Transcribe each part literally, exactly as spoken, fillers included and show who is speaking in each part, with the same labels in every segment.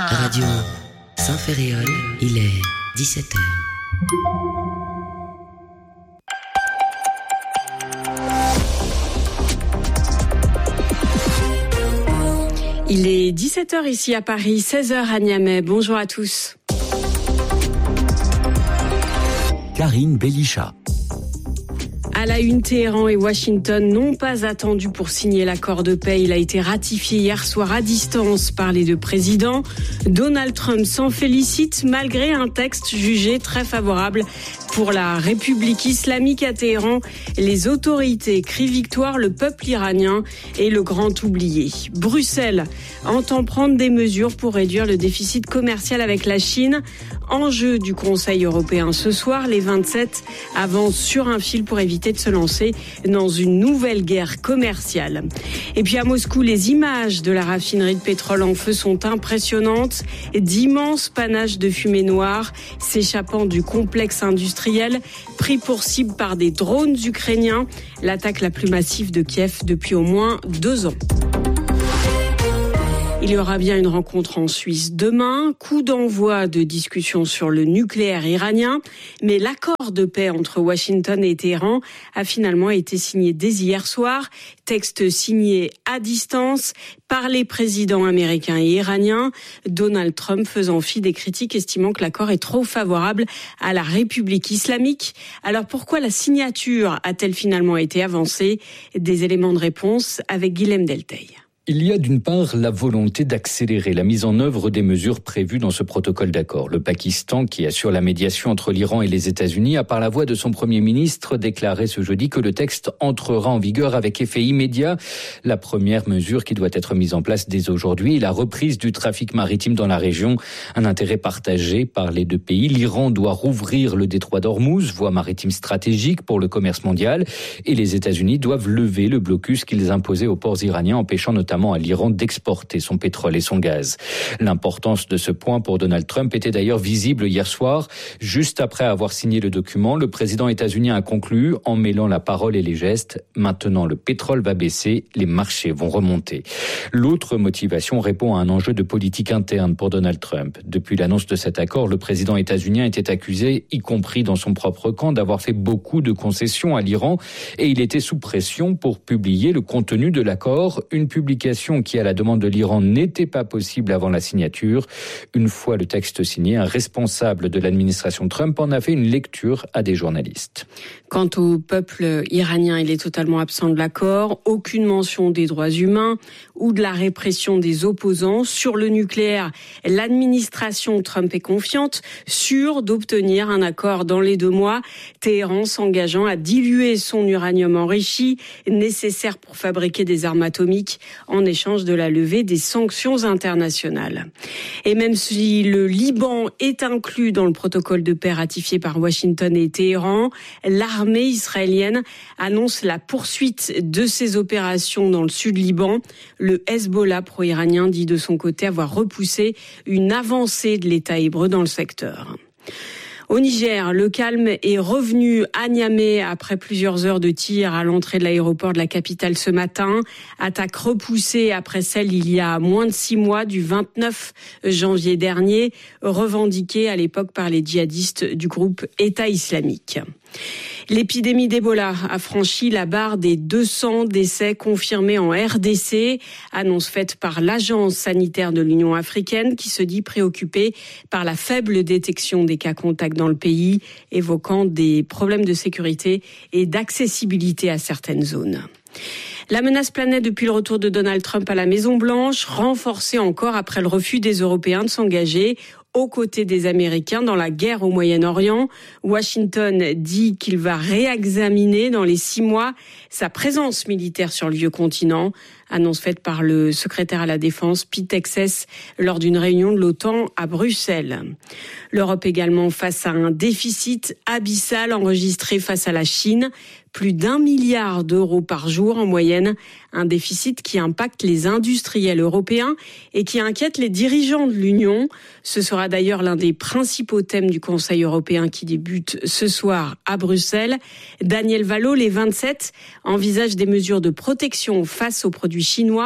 Speaker 1: Radio Saint-Ferréol, il est dix-sept heures.
Speaker 2: Il est dix-sept heures ici à Paris, seize heures à Niamey. Bonjour à tous.
Speaker 3: Karine Bélichat.
Speaker 2: À la une, Téhéran et Washington n'ont pas attendu pour signer l'accord de paix. Il a été ratifié hier soir à distance par les deux présidents. Donald Trump s'en félicite malgré un texte jugé très favorable pour la République islamique à Téhéran. Les autorités crient victoire, le peuple iranien est le grand oublié. Bruxelles entend prendre des mesures pour réduire le déficit commercial avec la Chine. Enjeu du Conseil européen ce soir, les vingt-sept avancent sur un fil pour éviter de se lancer dans une nouvelle guerre commerciale. Et puis à Moscou, les images de la raffinerie de pétrole en feu sont impressionnantes. D'immenses panaches de fumée noire s'échappant du complexe industriel pris pour cible par des drones ukrainiens. L'attaque la plus massive de Kiev depuis au moins deux ans. Il y aura bien une rencontre en Suisse demain, coup d'envoi de discussions sur le nucléaire iranien, mais l'accord de paix entre Washington et Téhéran a finalement été signé dès hier soir, texte signé à distance par les présidents américains et iraniens, Donald Trump faisant fi des critiques estimant que l'accord est trop favorable à la République islamique. Alors pourquoi la signature a-t-elle finalement été avancée? Des éléments de réponse avec Guilhem Delteil.
Speaker 4: Il y a d'une part la volonté d'accélérer la mise en œuvre des mesures prévues dans ce protocole d'accord. Le Pakistan, qui assure la médiation entre l'Iran et les États-Unis, a par la voix de son Premier ministre déclaré ce jeudi que le texte entrera en vigueur avec effet immédiat. La première mesure qui doit être mise en place dès aujourd'hui est la reprise du trafic maritime dans la région. Un intérêt partagé par les deux pays. L'Iran doit rouvrir le détroit d'Ormuz, voie maritime stratégique pour le commerce mondial, et les États-Unis doivent lever le blocus qu'ils imposaient aux ports iraniens, empêchant notamment à l'Iran d'exporter son pétrole et son gaz. L'importance de ce point pour Donald Trump était d'ailleurs visible hier soir. Juste après avoir signé le document, le président états-unien a conclu en mêlant la parole et les gestes. Maintenant, le pétrole va baisser, les marchés vont remonter. L'autre motivation répond à un enjeu de politique interne pour Donald Trump. Depuis l'annonce de cet accord, le président états-unien était accusé, y compris dans son propre camp, d'avoir fait beaucoup de concessions à l'Iran et il était sous pression pour publier le contenu de l'accord, une publication qui, à la demande de l'Iran, n'était pas possible avant la signature. Une fois le texte signé, un responsable de l'administration Trump en a fait une lecture à des journalistes.
Speaker 2: Quant au peuple iranien, il est totalement absent de l'accord. Aucune mention des droits humains ou de la répression des opposants. Sur le nucléaire, l'administration Trump est confiante, sûre d'obtenir un accord dans les deux mois. Téhéran s'engageant à diluer son uranium enrichi, nécessaire pour fabriquer des armes atomiques, en échange de la levée des sanctions internationales. Et même si le Liban est inclus dans le protocole de paix ratifié par Washington et Téhéran, l'armée israélienne annonce la poursuite de ses opérations dans le sud Liban. Le Hezbollah pro-iranien dit de son côté avoir repoussé une avancée de l'État hébreu dans le secteur. Au Niger, le calme est revenu à Niamey après plusieurs heures de tir à l'entrée de l'aéroport de la capitale ce matin. Attaque repoussée après celle il y a moins de six mois du vingt-neuf janvier dernier, revendiquée à l'époque par les djihadistes du groupe État islamique. L'épidémie d'Ebola a franchi la barre des deux cents décès confirmés en R D C, annonce faite par l'Agence sanitaire de l'Union africaine qui se dit préoccupée par la faible détection des cas contacts dans le pays, évoquant des problèmes de sécurité et d'accessibilité à certaines zones. La menace planait depuis le retour de Donald Trump à la Maison-Blanche, renforcée encore après le refus des Européens de s'engager aux côtés des Américains dans la guerre au Moyen-Orient. Washington dit qu'il va réexaminer dans les six mois sa présence militaire sur le vieux continent. Annonce faite par le secrétaire à la Défense, Pete Hegseth, lors d'une réunion de l'OTAN à Bruxelles. L'Europe également face à un déficit abyssal enregistré face à la Chine. Plus d'un milliard d'euros par jour en moyenne. Un déficit qui impacte les industriels européens et qui inquiète les dirigeants de l'Union. Ce sera d'ailleurs l'un des principaux thèmes du Conseil européen qui débute ce soir à Bruxelles. Daniel Vallot, les vingt-sept, envisagent des mesures de protection face aux produits chinois,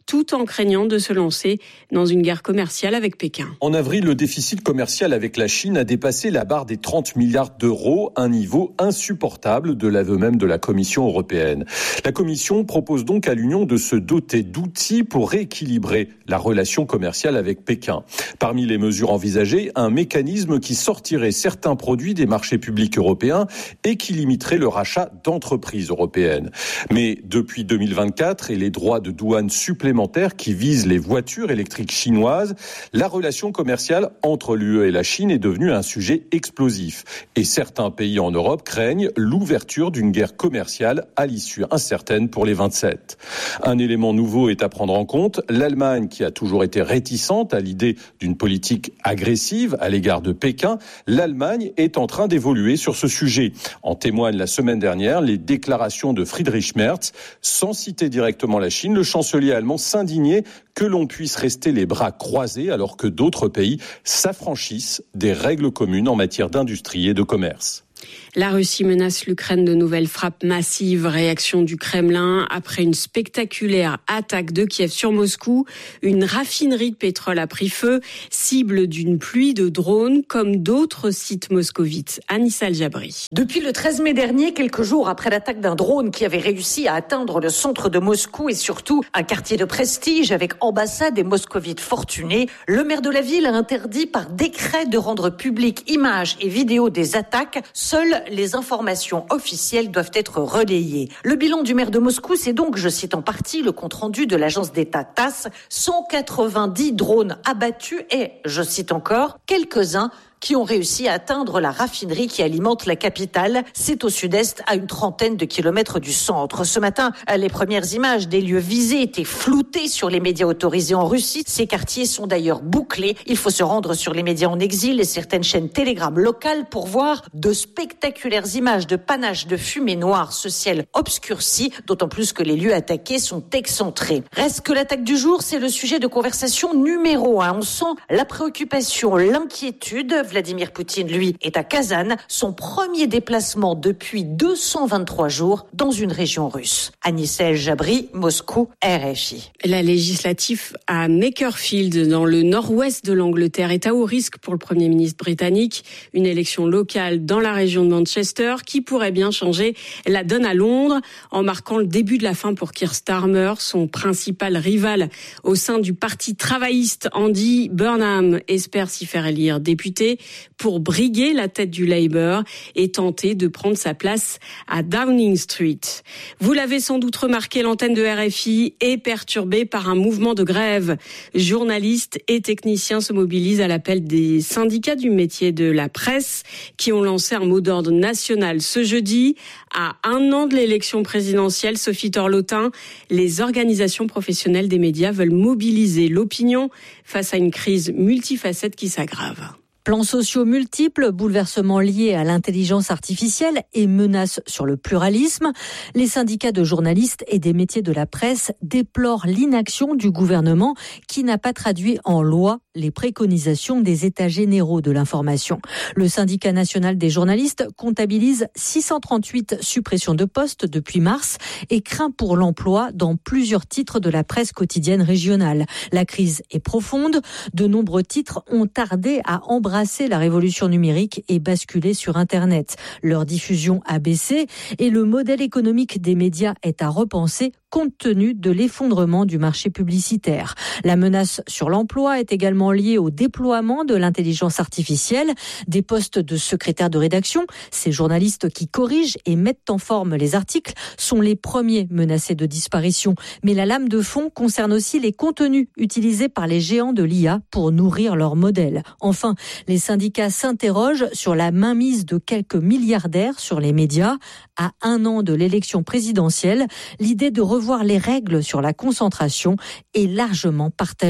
Speaker 2: tout en craignant de se lancer dans une guerre commerciale avec Pékin.
Speaker 5: En avril, le déficit commercial avec la Chine a dépassé la barre des trente milliards d'euros, un niveau insupportable de l'aveu même de la Commission européenne. La Commission propose donc à l'Union de se doter d'outils pour rééquilibrer la relation commerciale avec Pékin. Parmi les mesures envisagées, un mécanisme qui sortirait certains produits des marchés publics européens et qui limiterait le rachat d'entreprises européennes. Mais depuis deux mille vingt-quatre et les droits de douane supplémentaires qui visent les voitures électriques chinoises, la relation commerciale entre l'U E et la Chine est devenue un sujet explosif. Et certains pays en Europe craignent l'ouverture d'une guerre commerciale à l'issue incertaine pour les vingt-sept. Un élément nouveau est à prendre en compte. L'Allemagne, qui a toujours été réticente à l'idée d'une politique agressive à l'égard de Pékin, l'Allemagne est en train d'évoluer sur ce sujet. En témoignent la semaine dernière les déclarations de Friedrich Merz. Sans citer directement la Chine, le chancelier allemand s'indignait que l'on puisse rester les bras croisés alors que d'autres pays s'affranchissent des règles communes en matière d'industrie et de commerce.
Speaker 2: La Russie menace l'Ukraine de nouvelles frappes massives. Réaction du Kremlin après une spectaculaire attaque de Kiev sur Moscou. Une raffinerie de pétrole a pris feu, cible d'une pluie de drones comme d'autres sites moscovites. Anissa El-Jabri.
Speaker 6: Depuis le treize mai dernier, quelques jours après l'attaque d'un drone qui avait réussi à atteindre le centre de Moscou et surtout un quartier de prestige avec ambassade et moscovites fortunés, le maire de la ville a interdit par décret de rendre publiques images et vidéos des attaques. Seules les informations officielles doivent être relayées. Le bilan du maire de Moscou, c'est donc, je cite en partie le compte-rendu de l'agence d'État TASS, cent quatre-vingt-dix drones abattus et, je cite encore, quelques-uns qui ont réussi à atteindre la raffinerie qui alimente la capitale. C'est au sud-est, à une trentaine de kilomètres du centre. Ce matin, les premières images des lieux visés étaient floutées sur les médias autorisés en Russie. Ces quartiers sont d'ailleurs bouclés. Il faut se rendre sur les médias en exil et certaines chaînes Telegram locales pour voir de spectaculaires images de panache de fumée noire, ce ciel obscurci, d'autant plus que les lieux attaqués sont excentrés. Reste que l'attaque du jour, c'est le sujet de conversation numéro un. On sent la préoccupation, l'inquiétude. Vladimir Poutine, lui, est à Kazan, son premier déplacement depuis deux cent vingt-trois jours dans une région russe. Anissa El-Jabri, Moscou, R F I.
Speaker 2: La législative à Makerfield, dans le nord-ouest de l'Angleterre, est à haut risque pour le Premier ministre britannique. Une élection locale dans la région de Manchester qui pourrait bien changer la donne à Londres en marquant le début de la fin pour Keir Starmer, son principal rival au sein du parti travailliste. Andy Burnham espère s'y faire élire député pour briguer la tête du Labour et tenter de prendre sa place à Downing Street. Vous l'avez sans doute remarqué, l'antenne de R F I est perturbée par un mouvement de grève. Journalistes et techniciens se mobilisent à l'appel des syndicats du métier de la presse qui ont lancé un mot d'ordre national ce jeudi. À un an de l'élection présidentielle, Sophie Torlotin, les organisations professionnelles des médias veulent mobiliser l'opinion face à une crise multifacette qui s'aggrave.
Speaker 7: Plans sociaux multiples, bouleversements liés à l'intelligence artificielle et menaces sur le pluralisme. Les syndicats de journalistes et des métiers de la presse déplorent l'inaction du gouvernement qui n'a pas traduit en loi les préconisations des états généraux de l'information. Le syndicat national des journalistes comptabilise six cent trente-huit suppressions de postes depuis mars et craint pour l'emploi dans plusieurs titres de la presse quotidienne régionale. La crise est profonde. De nombreux titres ont tardé à embrasser la révolution numérique et basculer sur Internet. Leur diffusion a baissé et le modèle économique des médias est à repenser compte tenu de l'effondrement du marché publicitaire. La menace sur l'emploi est également liée au déploiement de l'intelligence artificielle, des postes de secrétaire de rédaction. Ces journalistes qui corrigent et mettent en forme les articles sont les premiers menacés de disparition. Mais la lame de fond concerne aussi les contenus utilisés par les géants de l'I A pour nourrir leur modèle. Enfin, les syndicats s'interrogent sur la mainmise de quelques milliardaires sur les médias. À un an de l'élection présidentielle, l'idée de revoir les règles sur la concentration est largement partagée.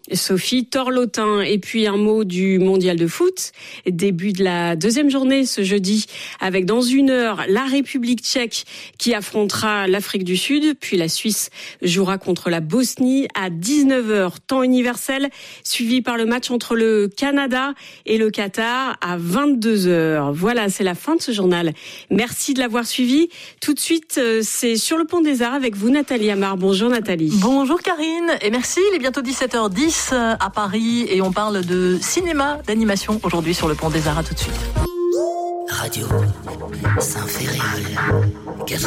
Speaker 2: Sophie Torlotin. Et puis un mot du mondial de foot. Début de la deuxième journée ce jeudi avec dans une heure la République tchèque qui affrontera l'Afrique du Sud. Puis la Suisse jouera contre la Bosnie à dix-neuf heures temps universel, suivi par le match entre le Canada et le Qatar à vingt-deux heures. Voilà, c'est la fin de ce journal. Merci de l'avoir suivi. Tout de suite, c'est Sur le pont des Arts avec vous Nathalie Amar. Bonjour Nathalie.
Speaker 8: Bonjour Karine et merci. Il est bientôt dix-sept heures dix à Paris et on parle de cinéma, d'animation aujourd'hui sur le pont des Arts. À tout de suite.
Speaker 1: Radio Saint-Ferréol.